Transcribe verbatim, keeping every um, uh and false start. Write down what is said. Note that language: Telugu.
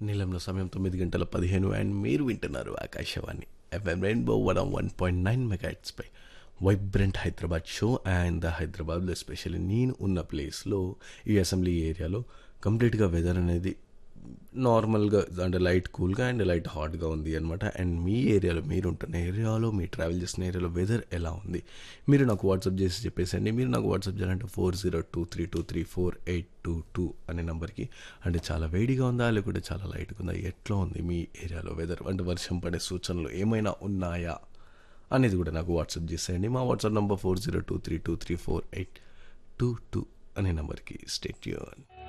నీలంలో సమయం తొమ్మిది గంటల పదిహేను అండ్ మీరు వింటున్నారు Akashvani FM rainbow one one point nine మెగాట్స్ pi vibrant Hyderabad show and హైదరాబాద్లో ఎస్పెషల్లీ నేను ఉన్న ప్లేస్లో ఈ అసెంబ్లీ ఏరియాలో కంప్లీట్గా వెదర్ అనేది నార్మల్గా అంటే లైట్ కూల్గా అండ్ లైట్ హాట్గా ఉంది అనమాట. అండ్ మీ ఏరియాలో మీరు ఉంటున్న ఏరియాలో మీ ట్రావెల్ చేసిన ఏరియాలో వెదర్ ఎలా ఉంది మీరు నాకు వాట్సాప్ చేసి చెప్పేసండి. మీరు నాకు వాట్సాప్ చేయాలంటే four zero two three two three four eight two two అనే నెంబర్కి. అంటే చాలా వేడిగా ఉందా లేకుంటే చాలా లైట్గా ఉందా, ఎట్లా ఉంది మీ ఏరియాలో వెదర్, అంటే వర్షం పడే సూచనలు ఏమైనా ఉన్నాయా అనేది కూడా నాకు వాట్సాప్ చేసేయండి. మా WhatsApp number four zero two three two three four eight two two అనే నెంబర్కి. Stay tune.